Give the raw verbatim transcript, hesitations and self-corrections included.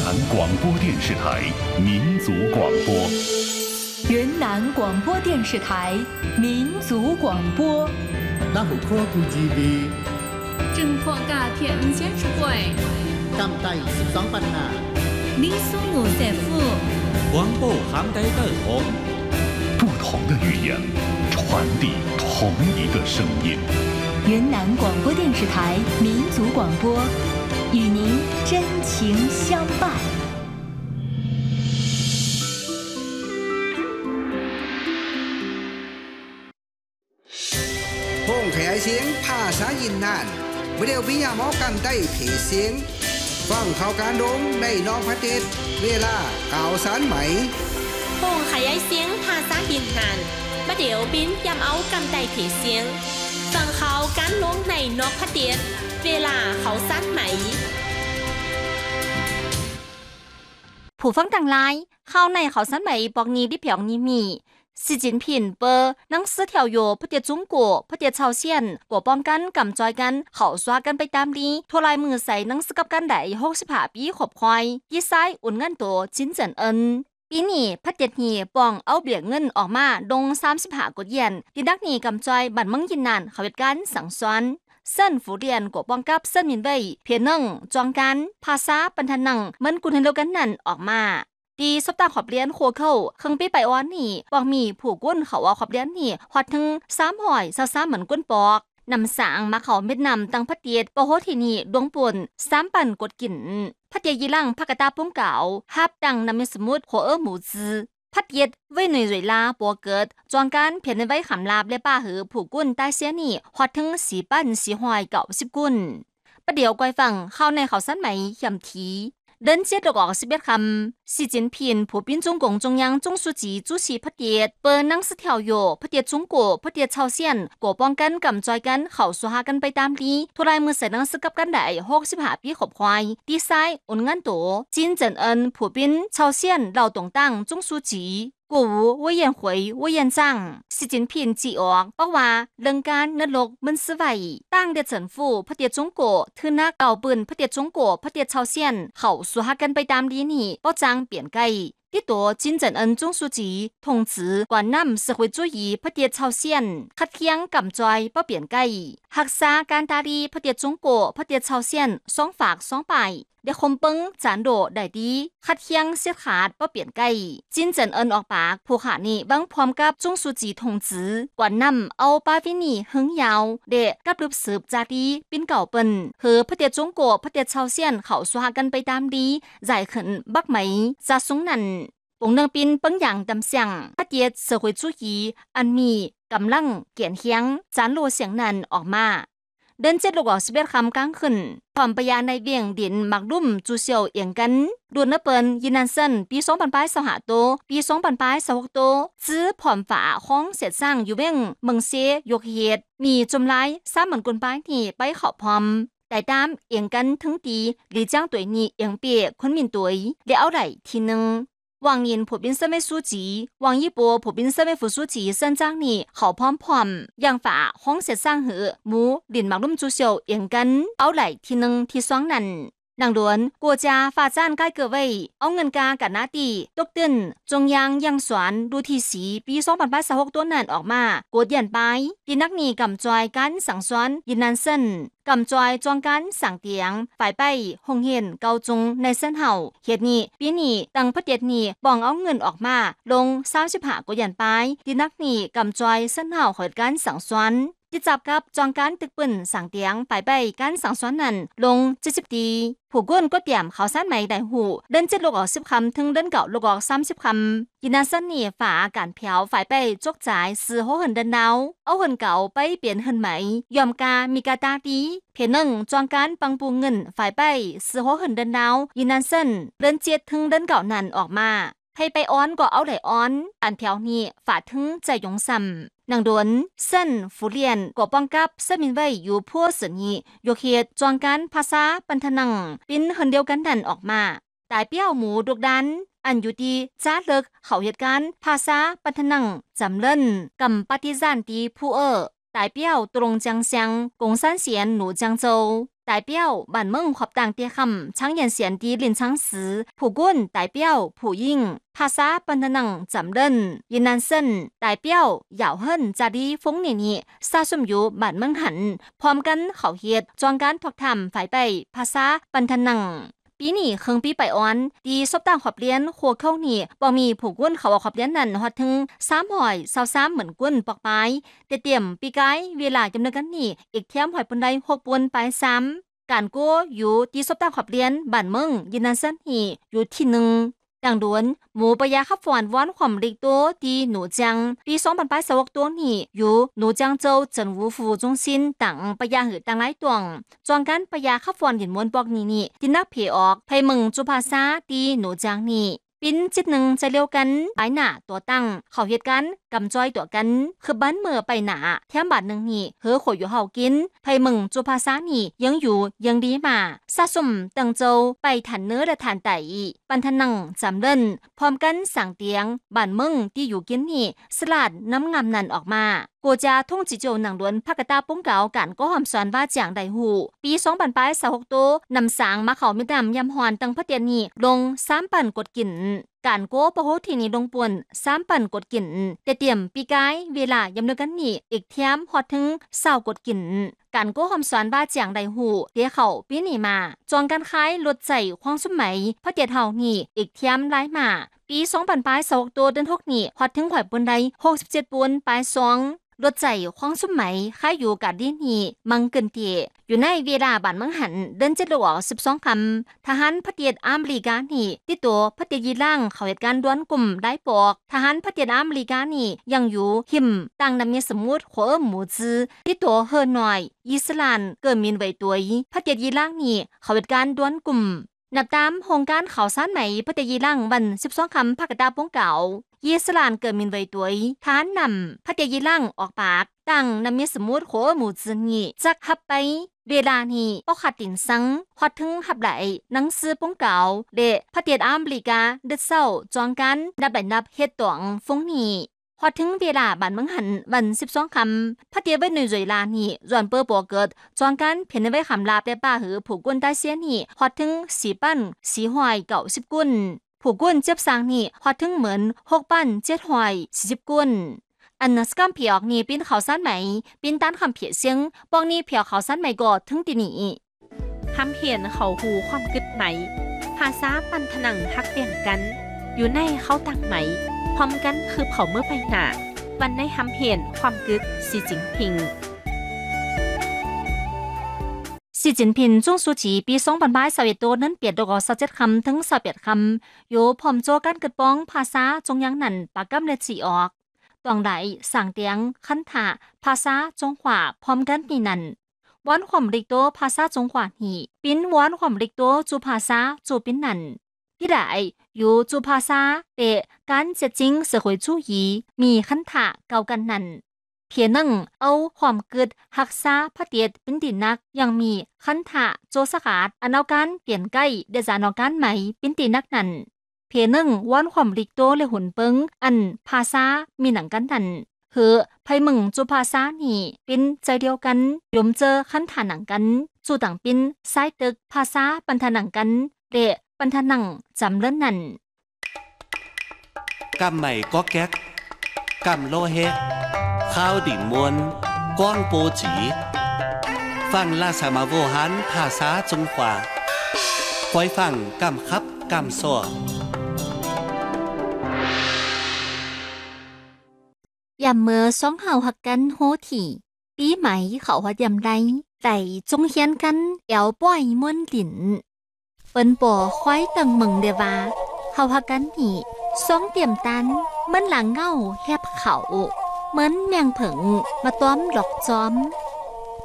广播电视台民族广播， 云南广播电视台民族广播。 那虎科古 T V 正扩กาเทียนเชียนช่วยกำไตสิบสองปัญหาลิซูหมูเสฟู广播杭带的红， 不同的语言传递同一个声音。 云南广播电视台民族广播，与您真情相伴。 พงขยายเสียงภาษายินนานวิดีโอวิญญาหมอกันได้เพจเสียงฟังข่าวการดงในน้องพัดเด็ดเวลาข่าวสารไหมพงขยายเสียงภาษายินนานวิดีโอบินยำเอากันได้เพจเสียงฟังข่าวการดงในน้องพัดเด็ดเวลาข่าวสารไหมผู้ฟังต่างหลายเข้าในข่าวสารไหมบอกนี้ที่เพียงนี้มี习近平เปอหนังสือเที่ยวโยประเทศ中国ประเทศชาวเซียนกว่าป้องกันกำจอยกันเขาสวากันไปตามนี้ทั่วลายมือใส่หนังสือกับกันได้หกสิบห้าปีขบควายยี่ไซอุ่นเงินโตจินเจินเอินปีนี้ประเทศนี้ป้องเอาเบี้ยเงินออกมาดงสามสิบห้ากดเยนที่นักนี้กำจอยบันเมืองยินนานเขาเหตุการณ์สั่งสอนเส้นฝูเรียนกว่าป้องกับเส้นมินเว่ยเพียงนึ่งจองกันภาษาปัญหาหนังมันกุนเฮโลกันนั่นออกมาดีสบตาขอบเรียนโคเข้าเครื่องปีไปอ้อนนี่บอกมีผู้ก้นเขาว่าขอบเรียนนี่ฮอดถึงสามหอยซาซาเหมือนก้นปอกนำสางมาเขาเม็ดนำตังพัดเตียดปะโหที่นี่ดวงป่นสามปั่นกดกินพัดเตียยีลังพักกะตาปุ้งเก่าฮับดังนำมีสมุดหัวเออหมูจือพัดเตียดไว้หน่วยรวยลาปัวเกิดจองการเพียนไว้ขำลาบและป้าหือผู้ก้นใต้เสียนี่ฮอดถึงสีปั่นสีหอยเก่าสิบกุนประเดี๋ยวก้อยฟังเข้าในเขาสั้นไหมยำทีเดินเจ็ดดอกสิบเอ็ดคำ习近平ผู้เป็น中共中央总书记主持พัดเตียดเปิดหนังสือเที่ยวโยพัดเตียดจงกัวพัดเตียดชาวเซียนก่อป้องกันกำจอยกันเข้าสู่หากันไปตามดีทุรายมือใส่หนังสือกับกันได้หกสิบห้าปีขบควายดีไซน์อุ่นงันโตจินเจินเอินผู้เป็นชาวเซียนเหล่าตงตั้งจง书记国务委员会委员长习近平จีออกบอกว่าเรื่องการนรกมันสไว้ตั้งเดชนฟูพระเดียจงโกทือนักเก่าปืนพระเดียจงโกพระเดียชาวเซียนเขาสู่หากันไปตามดีนี่ป้อจางเปลี่ยนไกที่ตัวจินเจินเอินจง书记同志กว่านำ社会主義พระเดียชาวเซียนขัดเคียงกำจอยป้อเปลี่ยนไกหักษาการตาดีพระเดียจงโกพระเดียชาวเซียนสองฝากสองไปเดี๋ยวคมปึงจานโดได้ดีคัดเคียงเสียขาดป้อเปลี่ยนไกจินเจินเอินออกปากผู้ขานี่บังพร้อมกับจง书記同志กว่านำเอาป้าวินีหึงยาวเดะกับรูปสืบจาดีปิ้นเก่าเปิ้นคือพระเดียจงโกพระเดียชาวเซียนเขาสวากันไปตามดีใหญ่ขึ้นบักไหมจะสงนั่นปงเนืองปินปังอย่างดำเสียงพระเดียเสวยจุยีอันมีกำลังเกียนเฮียงจานโลเสียงนั้นออกมาเดินเจ็ดลูกออกสิบเอ็ดคำกลางขึ้นพร้อมปยาในเวียงดินมักดุ่มจูเซียวเอียงกันดูนเปิลยินันเซนปีสองพันปลายสหโตปีสองพันปลายสหกโตซื้อผอมฝาห้องเสร็จสร้างอยู่เวียงเมืองเซยกเหตุมีจมไล่สามเหมือนกลปลายที่ไปขอบพร้อมแต่ตามเอียงกันถึงตีหลีจ้างตัวนี้เอียงเปียคนมินตัวเดี๋ยวเอาไหลทีนึง王年普遍身为书记，王一博普遍身为副书记，省长呢好พร้อมพร้อมยังฝาห้องเสร็จสร้างหือหมูลินมักลุ่มจูเซียวเอียงกันเอาไหลทีหนึ่งที่สองนั่นนางหลวนกัวจาฝ่าจ้านใกล้เกิดไว้เอาเงินกากันนาตีตกตึนจงยังยังสวนดูทีสีปีสองพันสิบหกตัวนั้นออกมากดยันไปดีนักนีกำจอยกันสั่งสอนยินนันเส้นกำจอยจองกันสั่งเตียงฝ่ายไปหงเห็นเกาจงในเส้นเห่าเหตุนี้ปีนี้ตั้งพระเดชนี้บองเอาเงินออกมาลงสามสิบห้ากดยันไปดีนักนีกำจอยเส้นเห่าเหตุการสั่งสอนที่จับกับจองการตึกปืนสั่งเตียงไปไปการสั่งสอนนั้นลงเจ็ดสิบตีผู้ก้นก็เตรียมข่าวสารใหม่ได้หูเดินเจ็ดลูกออกสิบคำถึงเดินเก่าลูกออกสามสิบคำยินาสันนี่ฝาการเผาฝ่ายไปจกจ่ายซื้อหัวเหินเดินดาวเอาเหินเก่าไปเปลี่ยนเหินใหม่ยอมกามีกาตาดีเพียงหนึ่งจองการปังปูเงินฝ่ายไปซื้อหัวเหินเดินดาวยินาสันเดินเจ็ดถึงเดินเก่านั้นออกมาให้ไปอ้อนก็เอาไหลอ้อนอันเผานี่ฝาถึงใจยงซ้ำนางดวนเส้นฟูเลียนก่อป้องกับเส้นมินไว้อยู่พัวสนียกเหตุจองการภาษาปันทนังปิ้นเหินเดียวกันนั่นออกมาตายเปี้ยวหมูดุกดันอันอยู่ดีจ้าเลิกเขาเหตุการณ์ภาษาปันทนังจำเล่นกำปฏิญาณตีผู้เออตายเปี้ยวตรงจังเซียงกงซันเสียนหนูจังโจ代表บ้านเมืองขอบต่างเตียคำช้างเย็นเสียนดีลินช้างสือผู้กุ้น代表ผู้ยิ่งภาษาปันทนังจำเดินยินนันเซน代表เหยาวเฮินจาดีฟงนี่นี่ซาสมอยู่บ้านเมืองหันพร้อมกันเขาเฮ็ดจองการทอกทำฝ่ายไปภาษาปันทนังปีนี้เครื่องปีไปอ่อนดีซบต่างขอบเลี้ยนหัวเข้านี่บ่มีผู้กุ้นเขาขอบเลี้ยนนั่นฮอดถึงสามหอยสาวสามเหมือนกุ้นปอกไม้แต่เตรียมปีกายเวลาจำเนินกันนี่อีกเทียมหอยปนใดหกปนไปซ้ำการกู้อยู่ที่ซบต่างขอบเลี้ยนบ้านเมืองยินนันเซนนี่อยู่ที่หนึ่งดังด่วนหมูปยาขับฟอนวอนความริกตัวที่หนูจังปีสองพันแปดสิบหกตัวนี้อยู่หนูจังโจวเจินวูฟูจงซินต่างปยาหือต่างหลายตวงจองกันปยาขับฟอนหินมวนปอกนี้นี่ที่นักเพียออกไพมึงจุภาษาที่หนูจังนี่ปิ้นจิตหนึ่งจะเร็วกันไปหน้าตัวตั้งเขาเหตุกันกำจ้อยตัวกันคือบ้านเมื่อไปหนาแถมบาทหนึ่งนี่เฮอขอยอยู่เฮากินไพมึงจุภาษานี่ยังอยู่ยังดีมาสะสมตังโจไปถันเนื้อและถันไตปันทนังจำเดินพร้อมกันสั่งเตียงบ้านมึงที่อยู่กินนี่สลัดน้ำงามนันออกมาโกจาท่งจิโจหนังล้วนภาคตาป้งเก่ากันก็หอมสอนว่าจางไดหูปีสองพันแปดสิบหกโตนำสางมาเขามิดำยำหอนตังพระเตียนนี่ลงสามปั่นกดกินการโก้ปะโหทีนี้ลงป่วนสามปั่นกดกินแต่เตรียมปีกายเวลายำเนินกันนี่อีกเทียมฮอดถึงเศร้ากดกินการโก้หอมสอนว่าจางไดหูเดี๋ยวเขาปีนี้มาจองการขายลดใจควางสมัยพระเตียนเฮานี่อีกเทียมไล่มาปีสองพันแปดสิบหกโตเดือนหกนี่ฮอดถึงข่อยปนใดหกสิบเจ็ดปนปลายสองรถใจของสมัยค่ายอยู่กับดีนี่มังเกินเตียอยู่ในเวลาบ้านเมืองหันเดินเจ็ดหลวงสิบสองคำทหารพระเตียรอเมริกานี่ติดตัวพระเตียรยีล่างเขาเหตุการณ์ดวนกลุ่มได้ปอกทหารพระเตียรอเมริกานี่ยังอยู่หิมตั้งนำเมียสมุดหัวหมูจือติดตัวเฮอหน่อยอิสลานเกิดมินไว้ตัวพระเตียรยีล่างนี่เขาเหตุการณ์ดวนกลุ่มนับตามโครงการข่าวสารใหม่พระเตียรยีล่างวันสิบสองคำภาคตาป้งเก่ายีสลานเกิดมินไว้ตัวทานนำพระเตียรยีล่างออกปากตั้งนำเมียสมุดหัวหมูจือนี่จักฮับไปเวลานี้ปอกขัดตินซังฮอดถึงหับไหลหนังสือป้งเก่าเดะพระเตียรอเมริกาเด็ดเศร้าจองกันนับไหลนับเฮ็ดตวงฟงนี้พอถึงเวลาบ้านเมืองหันวันสิบสองคำพระเตียรไว้ในเวลานี้ส่วนเปิดปอเกิดจองกันเพียนไว้คำลาบได้ป้าหือผูกกุนได้เสียนี่พอถึงสีปั้นสีหอยเก่าสิบกุนผูกกุนเจ็บสางนี่พอถึงเหมือนหกปั้นเจ็ดหอยสิบกุนอันนัสกัมเพียกนี่เป็นข่าวสารใหม่เป็นต้านคำเพียเสียงปองนี่เพียข่าวสารใหม่ก็ถึงตีนี้ทำเห็นเขาหูความกึดไหมภาษาปันทนังฮักเปลี่ยนกันอยู่ในเขาต่างไหมพร้อมกันคือเผาเมื่อไปหนาวันในทำเห็นความกึดสีจิงพิงสีจินผิงจงสุจีปีสองพันแปดสิบเอ็ดตัวนั้นเปลี่ยนดอกสิบเจ็ดคำถึงสิบแปดคำอยู่พร้อมโจกันกึดป้องภาษาจงยังนั่นปากกำเล็ดสีออกตองไหลสั่งเตียงคันถาภาษาจงขวาพร้อมกันนี่นั่นวอนความริกโตภาษาจงขวานี่ปิ้นวอนความริกโตจูภาษาจูปิ้นนั่นที่ได้อยู่จูภาษาเตะการเจ็ดจริงเสือหวยจูหยีมีคันถาเก่ากันนั่นเพียงนั่งเอาความเกิดหักษาพระเตียรเป็นดินนักยังมีคันถาโจสกัดอันเอาการเปลี่ยนใกล้เดจานเอาการใหม่เป็นดินนักนั่นเพียงนึ่งวอนความริกโตเลยหุ่นเปิงอันภาษามีหนังกันนั่นเหือไพมึงจูภาษานี่เป็นใจเดียวกันยมเจอคันฐานหนังกันจูต่างเป็นสายตึกภาษาปันทนังกันเดะปันทนังจำเล่นนั่นกำใหม่ก็แก๊กกำโลเฮข้าวดิ่งมวนกว้างโปจีฟังลาสามาโวหันภาษาจงขวาคอยฟังกำคับกำซัวยามเมื่อสองเฮาหักกันโหถี่ปีใหม่เขาหัดยำไรไหลจงเฮียนกันเอวป้อยม้วนหลินเปิ้นป่อควายตังมึงเดว่าเฮาหักกันนี่สองเตรียมตันมันหลังเงาแฮบเขาเหมือนแมงผึ่งมาต้อมหลอกจอม